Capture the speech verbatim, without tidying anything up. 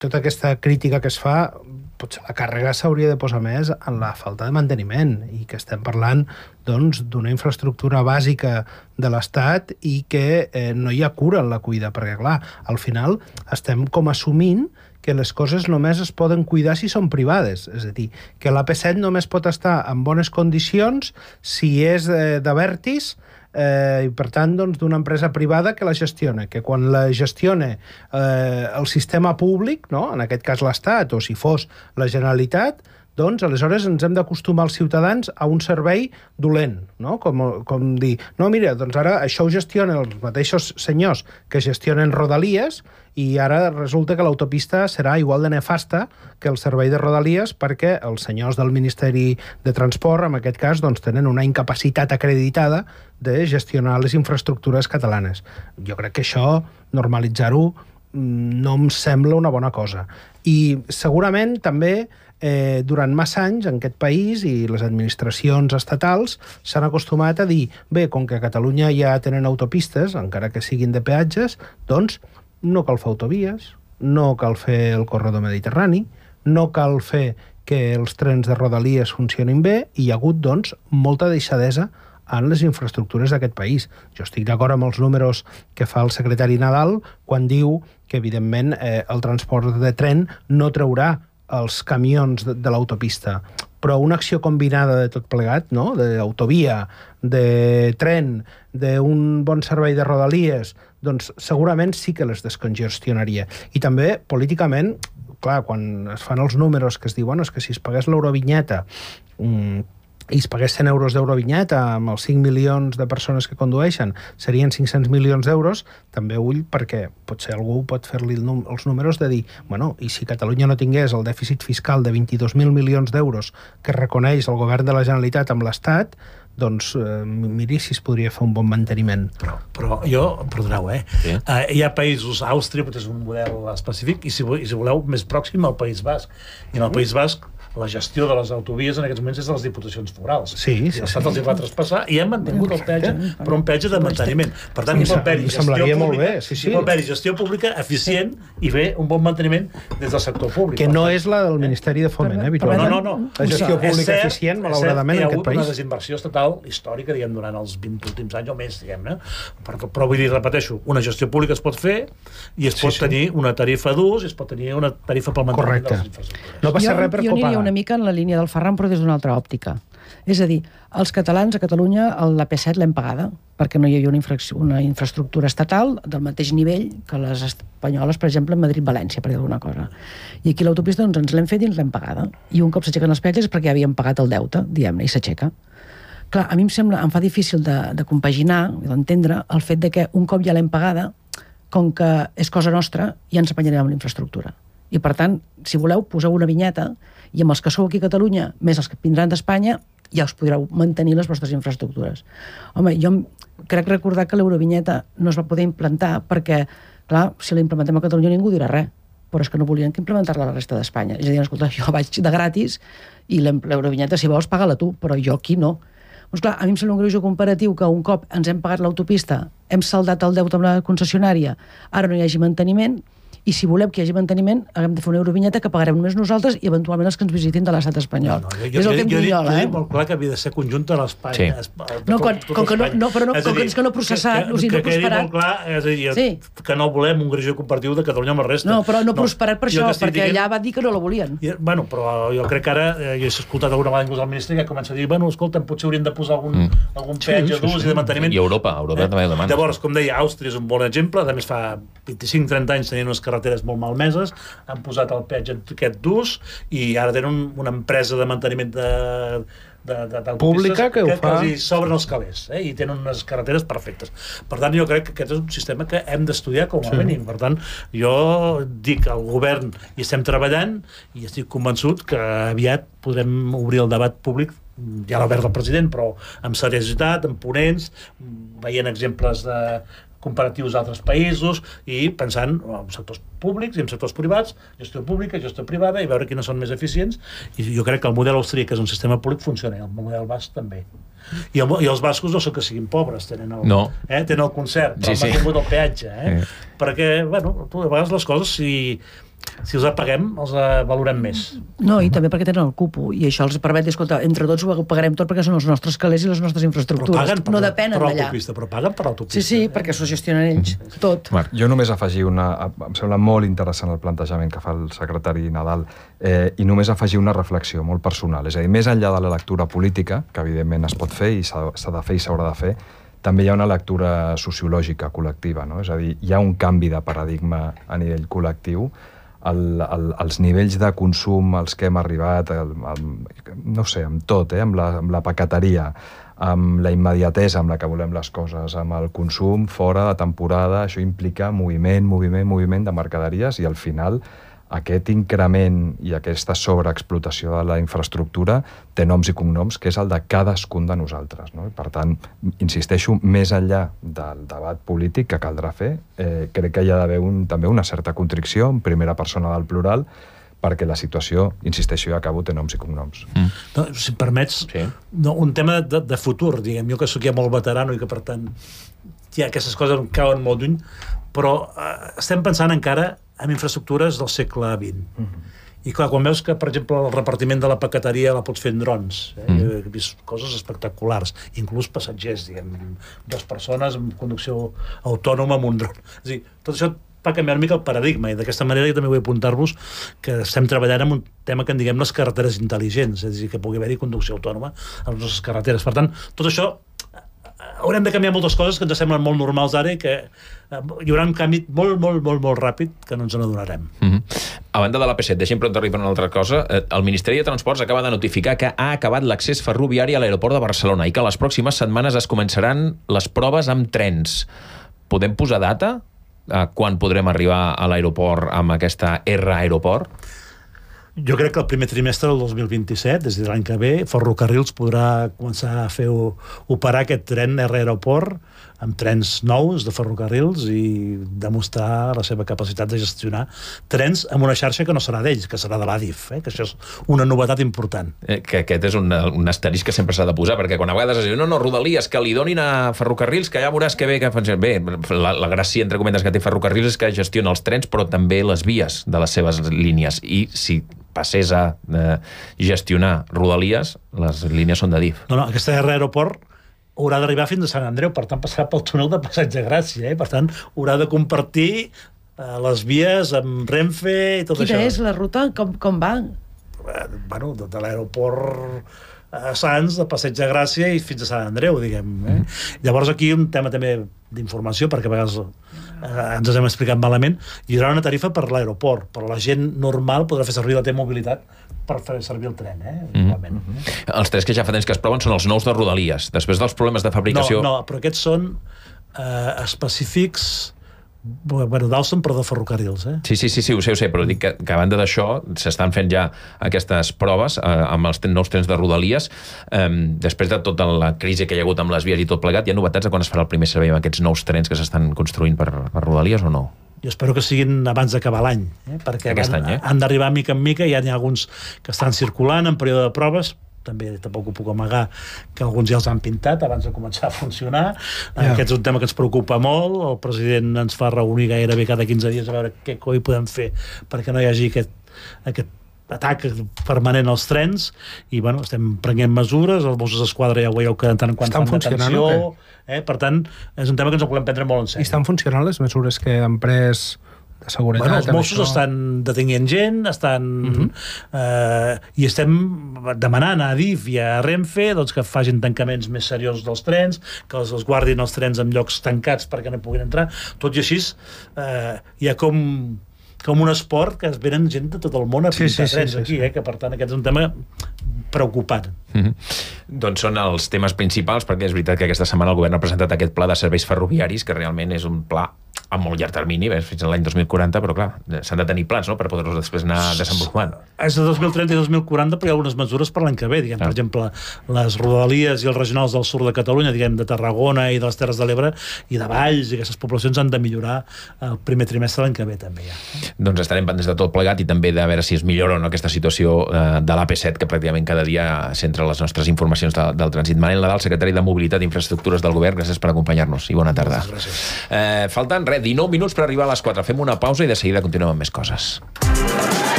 tota aquesta crítica que es fa, potser la càrrega s'hauria de posar més en la falta de manteniment, i que estem parlant doncs, d'una infraestructura bàsica de l'Estat i que eh, no hi ha cura en la cuida, perquè, clar, al final estem com assumint que les coses només es poden cuidar si són privades. És a dir, que l'A P set només pot estar en bones condicions si és eh, d'Abertis, eh, i per tant doncs, d'una empresa privada que la gestiona, que quan la gestiona eh, el sistema públic, no? En aquest cas l'Estat, o si fos la Generalitat, doncs aleshores ens hem d'acostumar els ciutadans a un servei dolent, no? Com, com dir, no, mira, doncs ara això ho gestionen els mateixos senyors que gestionen Rodalies, i ara resulta que l'autopista serà igual de nefasta que el servei de Rodalies, perquè els senyors del Ministeri de Transport, en aquest cas, doncs, tenen una incapacitat acreditada de gestionar les infraestructures catalanes. Jo crec que això, normalitzar-ho, no em sembla una bona cosa. I segurament també eh, durant massa anys en aquest país i les administracions estatals s'han acostumat a dir, bé, com que a Catalunya ja tenen autopistes, encara que siguin de peatges, doncs no cal fer autovies, no cal fer el corredor mediterrani, no cal fer que els trens de Rodalies funcionin bé, i hi ha hagut, doncs, molta deixadesa en les infraestructures d'aquest país. Jo estic d'acord amb els números que fa el secretari Nadal quan diu que, evidentment, eh, el transport de tren no traurà els camions de, de l'autopista, però una acció combinada de tot plegat, no? D'autovia, de tren, d'un bon servei de Rodalies, doncs segurament sí que les descongestionaria. I també, políticament, clar, quan es fan els números que es diuen, bueno, és que si es pagués l'eurovinyeta mmm, i es pagués cent euros d'eurovinyeta amb els cinc milions de persones que condueixen, serien cinc-cents milions d'euros, també ull, perquè potser algú pot fer-li els números de dir, bueno, i si Catalunya no tingués el dèficit fiscal de vint-i-dos mil milions d'euros que reconeix el govern de la Generalitat amb l'Estat, doncs eh, miri si es podria fer un bon manteniment. Però, però jo, perdoneu, eh? Sí. Uh, hi ha països, Àustria potser és un model específic, i si, i si voleu més pròxim al País Basc. I en el País Basc la gestió de les autovies en aquests moments és de les diputacions forals. Sí, sí, I l'Estat els hi va traspassar i hem mantingut el peatge, però un peatge de manteniment. Per tant, sí, hi pot haver-hi gestió pública, sí, sí. hi pot haver-hi gestió pública eficient i bé, un bon manteniment des del sector públic. Que no és la del Ministeri de Foment, eh? No, no, no. La gestió pública eficient, malauradament, en aquest país. Hi ha hagut una desinversió estatal històrica, diguem, durant els vint últims anys o més, diguem-ne. Però vull dir, repeteixo, una gestió pública es pot fer i es pot tenir una tarifa d'ús i es pot tenir una tarifa pel manteniment de les infraestructures. No passa res per copagar. Jo aniria una mica en la línia del Ferran, però des d'una altra òptica. És a dir, els catalans a Catalunya l'A P set l'hem pagada perquè no hi havia una, una infraestructura estatal del mateix nivell que les espanyoles, per exemple, en Madrid-València, per dir alguna cosa. I aquí l'autopista doncs, ens l'hem fet i ens l'hem pagada. I un cop s'aixequen els peatges és perquè ja havíem pagat el deute, diguem-ne, i s'aixeca. Clar, a mi em sembla, em fa difícil de, de compaginar, d'entendre, el fet de que un cop ja l'hem pagada, com que és cosa nostra, ja ens apanyarem amb l'infraestructura. I, per tant, si voleu, poseu una vinyeta i amb els que sou aquí a Catalunya, més els que vindran d'Espanya, ja us podreu mantenir les vostres infraestructures. Home, jo crec recordar que l'eurovinyeta no es va poder implantar perquè, clar, si la implementem a Catalunya ningú dirà res, però és que no volien que implementar-la a la resta d'Espanya. És a dir, escolta, jo vaig de gratis i l'eurovinyeta, si vols, paga-la tu, però jo aquí no. Doncs clar, a mi em sembla un greuge comparatiu que un cop ens hem pagat l'autopista, hem saldat el deute amb la concessionària, ara no hi hagi manteniment, i si volem que hi hagi manteniment, hem de fer una eurovinyeta que pagarem només nosaltres i eventualment els que ens visitin de l'estat espanyol. No, no, jo, és el que em jo, jo, jo, eh? molt clar que havia de ser conjunta a l'Espanya. Sí. No, com, com que no, no, però no, com que és que no processat, que, que, no que prosperat. Molt clar, és a dir, sí. que no volem un greuge comparatiu de Catalunya amb la resta. No, però no, no prosperat per això, perquè dient... allà va dir que no la volien. I, bueno, però jo crec que ara, eh, jo he escoltat alguna vegada inclús al ministre que comença a dir, bueno, escolta, potser hauríem de posar algun, mm. algun peatge sí, d'ús sí, sí. i de manteniment. I Europa, Europa eh? també demana. Llavors, com deia, Àustria és un bon exemple, a més fa vint-i-cinc trenta anys tenien unes carreteres molt malmeses, han posat el peatge aquest d'ús i ara tenen un, una empresa de manteniment de, de, de, pública que, que ho fa. Que els sobren els calés, eh? I tenen unes carreteres perfectes. Per tant, jo crec que aquest és un sistema que hem d'estudiar com a sí. mínim. Per tant, jo dic al govern i estem treballant i estic convençut que aviat podrem obrir el debat públic, ja l'ha obert el president, però amb seriositat, amb ponents, veient exemples de comparatius a altres països i pensant en sectors públics i en sectors privats, gestió pública, gestió privada i veure quines són més eficients. I jo crec que el model austríac, que és un sistema públic, funciona, i el model basc també. I, el, i els bascos no són que siguin pobres, tenen el, no. eh, tenen el concert, sí, sí. han tingut el peatge, eh? Sí. Perquè, bueno, tu, a vegades les coses, si si els paguem, els valorem més. No, i també perquè tenen el cupo, i això els permet dir, escolta, entre tots ho pagarem tot perquè són els nostres calés i les nostres infraestructures. Però paguen per, no depenen per d'allà. l'autopista, però paguen per l'autopista. Sí, sí, perquè s'ho gestionen ells, tot. Marc, jo només afegir una... Em sembla molt interessant el plantejament que fa el secretari Nadal, eh, i només afegir una reflexió molt personal. És a dir, més enllà de la lectura política, que evidentment es pot fer i s'ha de fer i s'haurà de fer, també hi ha una lectura sociològica col·lectiva, no? És a dir, hi ha un canvi de paradigma a nivell col·lectiu. El, el, els nivells de consum als que hem arribat, el, el, no sé, amb tot, eh? amb, la, amb la paqueteria, amb la immediatesa amb la que volem les coses, amb el consum fora de temporada, això implica moviment, moviment, moviment de mercaderies i al final aquest increment i aquesta sobreexplotació de la infraestructura té noms i cognoms, que és el de cadascun de nosaltres, no? Per tant, insisteixo, més enllà del debat polític que caldrà fer, eh, crec que hi ha d'haver un, també una certa contricció en primera persona del plural, perquè la situació, insisteixo, ja acabo, té noms i cognoms. Mm. No, si em permets, sí. no, un tema de, de futur, diguem, jo que sóc ja molt veterano i que, per tant, ja aquestes coses em cauen molt lluny, però eh, estem pensant encara en infraestructures del segle vint. Mm-hmm. I clar, quan veus que, per exemple, el repartiment de la paqueteria la pots fer en drons, eh? Mm. He vist coses espectaculars, inclús passatgers, diguem, dues persones amb conducció autònoma amb un dron. És a dir, tot això va canviar una mica el paradigma, i d'aquesta manera jo també vull apuntar-vos que estem treballant en un tema que en diguem les carreteres intel·ligents, és a dir, que pugui haver-hi conducció autònoma a les nostres carreteres. Per tant, tot això haurem de canviar moltes coses que ens semblen molt normals ara i que hi haurà un canvi molt, molt, molt, molt ràpid que no ens n'adonarem. Mm-hmm. A banda de l'A P set, deixem però arribar a una altra cosa. El Ministeri de Transports acaba de notificar que ha acabat l'accés ferroviari a l'aeroport de Barcelona i que les pròximes setmanes es començaran les proves amb trens. Podem posar data a quan podrem arribar a l'aeroport amb aquesta R Aeroport? Jo crec que el primer trimestre del dos mil vint-i-set, des de l'any que ve, Ferrocarrils podrà començar a fer operar aquest tren R Aeroport amb trens nous de Ferrocarrils i demostrar la seva capacitat de gestionar trens amb una xarxa que no serà d'ells, que serà de l'A D I F, eh? Que això és una novetat important. Eh, que aquest és un, un asterisc que sempre s'ha de posar, perquè quan a vegades es diu no, no, Rodalies, que li donin a Ferrocarrils, que ja veuràs que bé, que fan... Bé, la, la gràcia, entre comentes, que té Ferrocarrils és que gestiona els trens, però també les vies de les seves línies. I si passés a eh, gestionar Rodalies, les línies són de D I F. No, no, aquesta R Aeroport haurà d'arribar fins a Sant Andreu, per tant passarà pel túnel de Passeig de Gràcia, eh? Per tant haurà de compartir eh, les vies amb Renfe i tot Quina això. Quina és la ruta? Com, com va? Eh, bueno, de, de l'aeroport a Sants, de Passeig de Gràcia i fins a Sant Andreu, diguem. Eh? Mm. Llavors aquí un tema també d'informació, perquè a vegades eh, ens hem explicat malament, hi haurà una tarifa per l'aeroport, però la gent normal podrà fer servir la T-mobilitat per fer servir el tren, eh? Igualment. Mm -hmm. Els trens que ja fa temps que es proven són els nous de Rodalies, després dels problemes de fabricació... No, no, però aquests són eh, específics... Bueno, d'Alstom, però de Ferrocarrils, eh? Sí, sí, sí, sí, ho sé, ho sé, però dic que, que a banda d'això s'estan fent ja aquestes proves eh, amb els nous trens de Rodalies. Eh, després de tota la crisi que hi ha hagut amb les vies i tot plegat, hi ha novetats de quan es farà el primer servei amb aquests nous trens que s'estan construint per, per Rodalies o no? Jo espero que siguin abans d'acabar l'any, eh? Perquè Aquest han, any, eh? han d'arribar mica en mica, ja n'hi ha alguns que estan circulant en període de proves, també tampoc ho puc amagar que alguns ja els han pintat abans de començar a funcionar. Yeah. Aquest és un tema que ens preocupa molt, el president ens fa reunir gairebé cada quinze dies a veure què coi podem fer perquè no hi hagi aquest, aquest atac permanent als trens i bueno, estem prenent mesures, els Mossos d'Esquadra ja ho veieu que de tant en quant fan detenció, eh? Per tant és un tema que ens ho volem prendre molt en sèrio. I estan funcionant les mesures que han pres de seguretat? Bueno, els Mossos això... estan detenint gent, estan... Uh-huh. eh, i estem demanant a A D I F i a Renfe doncs, que facin tancaments més seriosos dels trens, que els, els guardin els trens en llocs tancats perquè no puguin entrar. Tot i així, eh, hi ha com... com un esport que es venen gent de tot el món a pintar sí, sí, trens sí, sí, aquí, eh? Que per tant aquest és un tema preocupant. Mm-hmm. Doncs són els temes principals, perquè és veritat que aquesta setmana el govern ha presentat aquest pla de serveis ferroviaris, que realment és un pla a molt llarg termini, fins a l'any dos mil quaranta, però clar, s'han de tenir plans, no?, per poder-los després anar desenvolupant. És de dos mil trenta i dos mil quaranta, però hi ha algunes mesures per l'any que ve, diguem, ah. per exemple, les Rodalies i els regionals del sud de Catalunya, diguem, de Tarragona i de les Terres de l'Ebre i de Valls, i aquestes poblacions han de millorar el primer trimestre l'any que ve, també, ja. Doncs estarem pendents de tot plegat i també de veure si es millora o no aquesta situació eh, de l'A P set, que pràcticament cada dia centra les nostres informacions de, del trànsit. Manel Nadal, secretari de Mobilitat i Infraestructures del Govern, gràcies per acompanyar-nos i bona tarda. Gràcies. Eh, falten, res, dinou minuts per arribar a les quatre. Fem una pausa i de seguida continuem amb més coses.